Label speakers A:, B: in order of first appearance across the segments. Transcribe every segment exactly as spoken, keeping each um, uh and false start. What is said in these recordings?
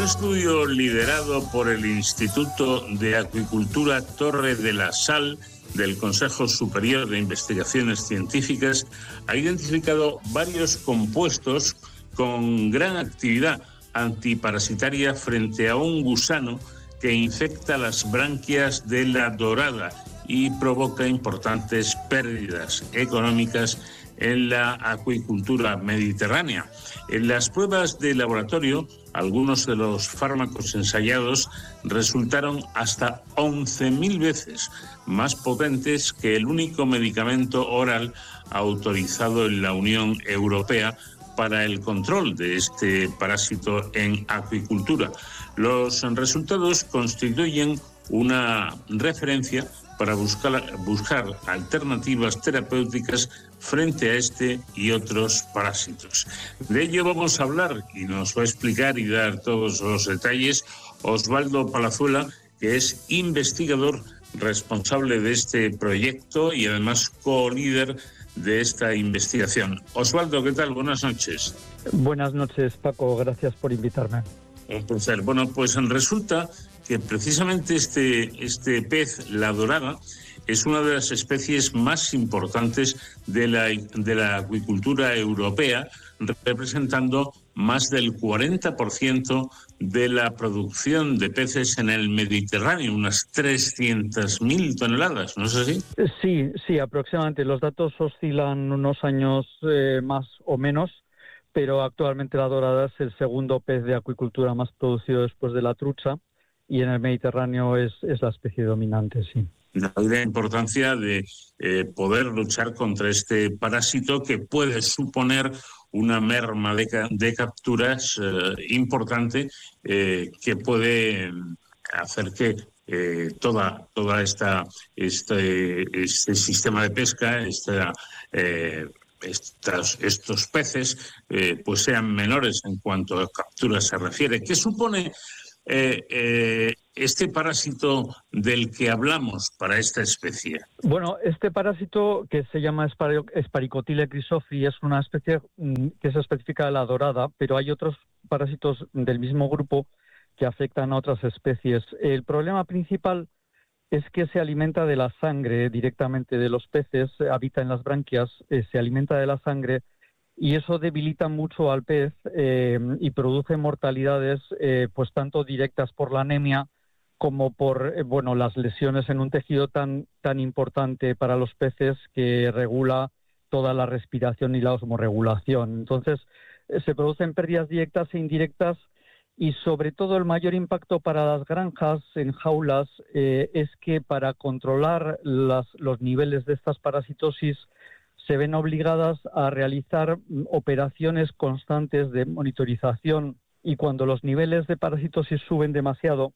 A: estudio liderado por el Instituto de Acuicultura Torre de la Sal del Consejo Superior de Investigaciones Científicas ha identificado varios compuestos con gran actividad antiparasitaria frente a un gusano que infecta las branquias de la dorada y provoca importantes pérdidas económicas en la acuicultura mediterránea. En las pruebas de laboratorio, algunos de los fármacos ensayados resultaron hasta once mil veces más potentes que el único medicamento oral autorizado en la Unión Europea para el control de este parásito en acuicultura. Los resultados constituyen una referencia para buscar, buscar alternativas terapéuticas frente a este y otros parásitos. De ello vamos a hablar y nos va a explicar y dar todos los detalles Osvaldo Palazuela, que es investigador responsable de este proyecto y además co-líder de esta investigación. Osvaldo, ¿qué tal? Buenas noches.
B: Buenas noches, Paco. Gracias por invitarme.
A: Un placer. Bueno, pues resulta que precisamente este, este pez, la dorada, es una de las especies más importantes de la, de la acuicultura europea, representando más del cuarenta por ciento de la producción de peces en el Mediterráneo, unas trescientas mil toneladas, ¿no es así?
B: Sí, sí, aproximadamente. Los datos oscilan unos años eh, más o menos, pero actualmente la dorada es el segundo pez de acuicultura más producido después de la trucha y en el Mediterráneo es, es la especie dominante, sí.
A: La importancia de eh, poder luchar contra este parásito que puede suponer una merma de, ca- de capturas eh, importante eh, que puede hacer que eh, toda toda esta este, este sistema de pesca, esta, eh, estas, estos peces, eh, pues sean menores en cuanto a capturas se refiere. ¿Qué supone Eh, eh, este parásito del que hablamos para esta especie?
B: Bueno, este parásito que se llama Sparicotyle chrysophyll es una especie mm, que se especifica de la dorada, pero hay otros parásitos del mismo grupo que afectan a otras especies. El problema principal es que se alimenta de la sangre directamente de los peces, habita en las branquias, eh, se alimenta de la sangre y eso debilita mucho al pez eh, y produce mortalidades eh, pues tanto directas por la anemia como por eh, bueno las lesiones en un tejido tan tan importante para los peces que regula toda la respiración y la osmorregulación. Entonces eh, se producen pérdidas directas e indirectas y sobre todo el mayor impacto para las granjas en jaulas eh, es que para controlar las, los niveles de estas parasitosis se ven obligadas a realizar operaciones constantes de monitorización y cuando los niveles de parasitosis suben demasiado,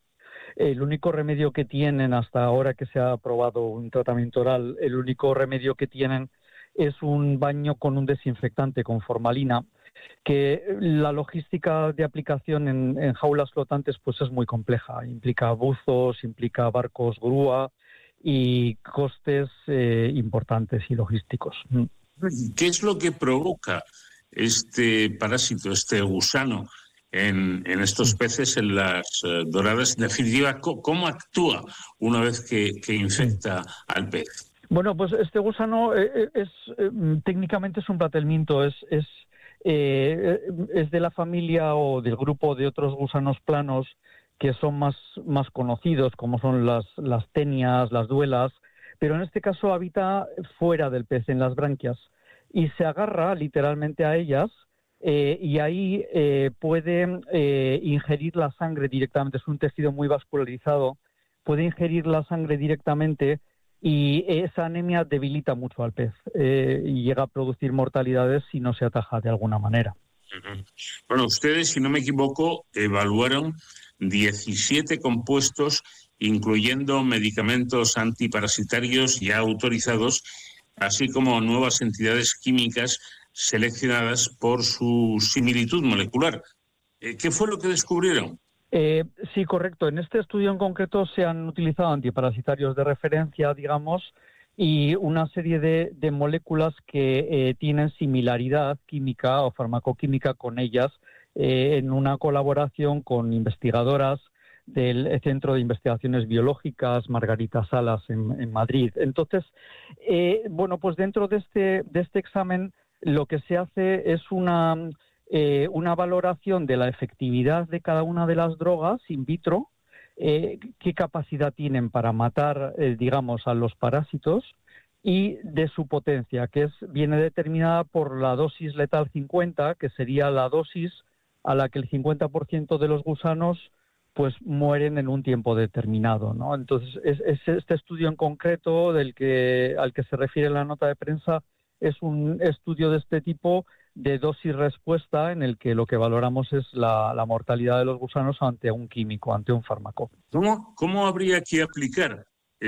B: el único remedio que tienen hasta ahora que se ha aprobado un tratamiento oral, el único remedio que tienen es un baño con un desinfectante, con formalina, que la logística de aplicación en, en jaulas flotantes pues es muy compleja, implica buzos, implica barcos grúa, y costes eh, importantes y logísticos.
A: ¿Qué es lo que provoca este parásito, este gusano, en, en estos peces, en las uh, doradas? En definitiva, ¿cómo actúa una vez que, que infecta al pez?
B: Bueno, pues este gusano eh, es eh, técnicamente es un platelminto, es, es, eh, es de la familia o del grupo de otros gusanos planos que son más, más conocidos, como son las, las tenias, las duelas, pero en este caso habita fuera del pez, en las branquias, y se agarra literalmente a ellas eh, y ahí eh, puede eh, ingerir la sangre directamente, es un tejido muy vascularizado, puede ingerir la sangre directamente y esa anemia debilita mucho al pez eh, y llega a producir mortalidades si no se ataja de alguna manera.
A: Uh-huh. Bueno, ustedes, si no me equivoco, evaluaron diecisiete compuestos, incluyendo medicamentos antiparasitarios ya autorizados, así como nuevas entidades químicas seleccionadas por su similitud molecular. ¿Qué fue lo que descubrieron?
B: Eh, sí, correcto. En este estudio en concreto se han utilizado antiparasitarios de referencia, digamos, y una serie de, de moléculas que eh, tienen similaridad química o farmacoquímica con ellas eh, en una colaboración con investigadoras del Centro de Investigaciones Biológicas Margarita Salas en, en Madrid. Entonces, eh, bueno, pues dentro de este, de este examen lo que se hace es una, eh, una valoración de la efectividad de cada una de las drogas in vitro, eh, qué capacidad tienen para matar, eh, digamos, a los parásitos, y de su potencia, que es, viene determinada por la dosis letal cincuenta, que sería la dosis a la que el cincuenta por ciento de los gusanos pues mueren en un tiempo determinado, ¿no? Entonces, es, es este estudio en concreto del que al que se refiere la nota de prensa es un estudio de este tipo de dosis-respuesta en el que lo que valoramos es la, la mortalidad de los gusanos ante un químico, ante un fármaco.
A: ¿Cómo, cómo habría que aplicar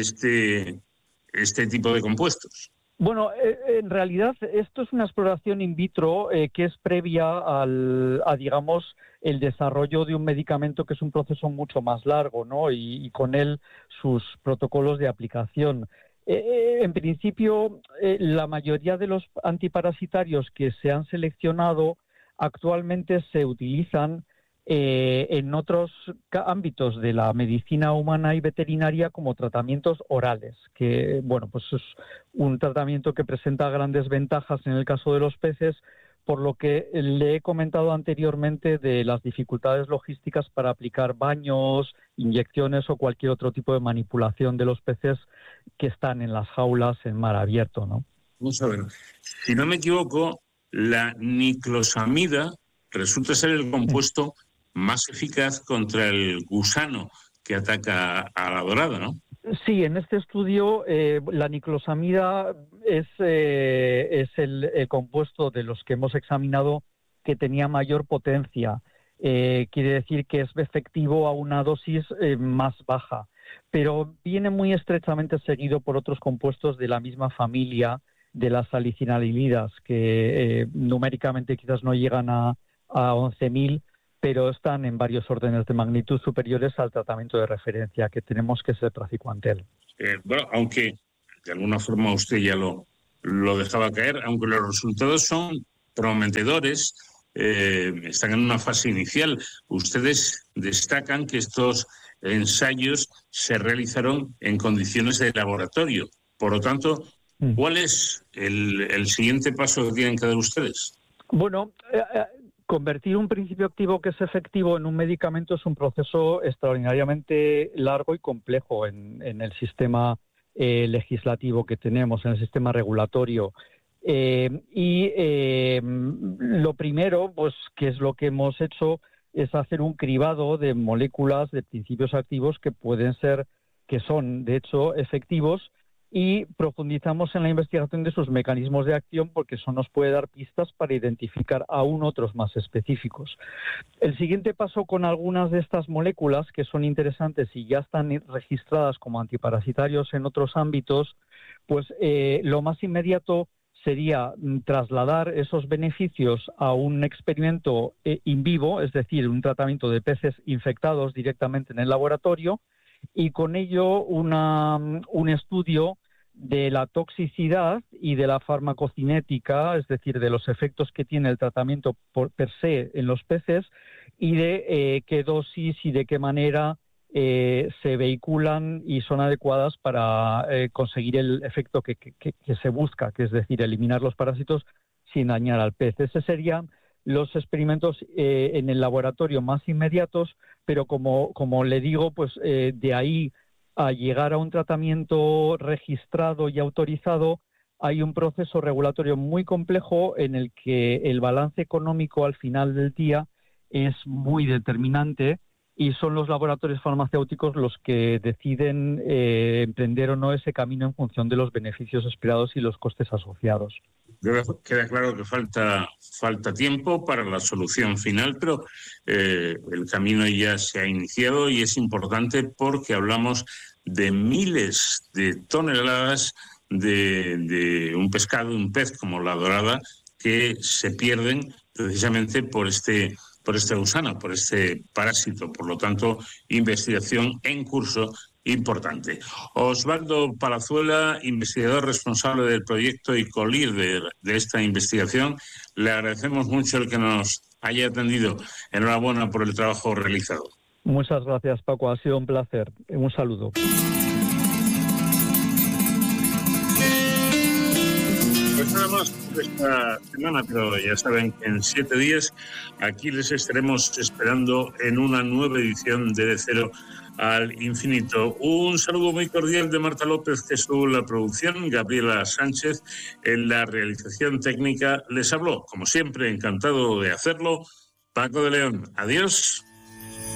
A: este, este tipo de compuestos?
B: Bueno, eh, en realidad esto es una exploración in vitro eh, que es previa al, a, digamos, el desarrollo de un medicamento, que es un proceso mucho más largo, ¿no? Y, y con él sus protocolos de aplicación. Eh, en principio, eh, la mayoría de los antiparasitarios que se han seleccionado actualmente se utilizan Eh, en otros ámbitos de la medicina humana y veterinaria como tratamientos orales, que bueno, pues es un tratamiento que presenta grandes ventajas en el caso de los peces, por lo que le he comentado anteriormente de las dificultades logísticas para aplicar baños, inyecciones o cualquier otro tipo de manipulación de los peces que están en las jaulas en mar abierto, ¿no?
A: Vamos a ver, si no me equivoco, la niclosamida resulta ser el compuesto más eficaz contra el gusano que ataca a la dorada, ¿no?
B: Sí, en este estudio eh, la niclosamida es, eh, es el, el compuesto de los que hemos examinado que tenía mayor potencia. Eh, quiere decir que es efectivo a una dosis eh, más baja, pero viene muy estrechamente seguido por otros compuestos de la misma familia de las salicinalinidas, que eh, numéricamente quizás no llegan a, a once mil, pero están en varios órdenes de magnitud superiores al tratamiento de referencia que tenemos, que es el praziquantel.
A: Eh, bueno, aunque de alguna forma usted ya lo, lo dejaba caer, aunque los resultados son prometedores, eh, están en una fase inicial. Ustedes destacan que estos ensayos se realizaron en condiciones de laboratorio. Por lo tanto, ¿cuál es el, el siguiente paso que tienen que dar ustedes?
B: Bueno, eh, eh, convertir un principio activo que es efectivo en un medicamento es un proceso extraordinariamente largo y complejo en, en el sistema eh, legislativo que tenemos, en el sistema regulatorio. Eh, y eh, lo primero, pues, que es lo que hemos hecho, es hacer un cribado de moléculas, de principios activos que pueden ser, que son, de hecho, efectivos, y profundizamos en la investigación de sus mecanismos de acción, porque eso nos puede dar pistas para identificar aún otros más específicos. El siguiente paso con algunas de estas moléculas, que son interesantes y ya están registradas como antiparasitarios en otros ámbitos, pues eh, lo más inmediato sería trasladar esos beneficios a un experimento eh, in vivo, es decir, un tratamiento de peces infectados directamente en el laboratorio, y con ello una, un estudio de la toxicidad y de la farmacocinética, es decir, de los efectos que tiene el tratamiento por, per se en los peces, y de eh, qué dosis y de qué manera eh, se vehiculan y son adecuadas para eh, conseguir el efecto que, que, que se busca, que es decir, eliminar los parásitos sin dañar al pez. Ese serían los experimentos eh, en el laboratorio más inmediatos, pero como, como le digo, pues eh, de ahí a llegar a un tratamiento registrado y autorizado hay un proceso regulatorio muy complejo en el que el balance económico al final del día es muy determinante, y son los laboratorios farmacéuticos los que deciden eh, emprender o no ese camino en función de los beneficios esperados y los costes asociados.
A: Queda claro que falta, falta tiempo para la solución final, pero eh, el camino ya se ha iniciado y es importante porque hablamos de miles de toneladas de, de un pescado, un pez como la dorada, que se pierden precisamente por este... por este gusano, por este parásito. Por lo tanto, investigación en curso importante. Osvaldo Palazuela, investigador responsable del proyecto y co-líder de, de esta investigación, le agradecemos mucho el que nos haya atendido. Enhorabuena por el trabajo realizado.
B: Muchas gracias, Paco. Ha sido un placer. Un saludo.
A: Pues nada más por esta semana, pero ya saben que en siete días aquí les estaremos esperando en una nueva edición de De Cero al Infinito. Un saludo muy cordial de Marta López, que estuvo en la producción, Gabriela Sánchez en la realización técnica. Les habló, como siempre, encantado de hacerlo, Paco de León. Adiós.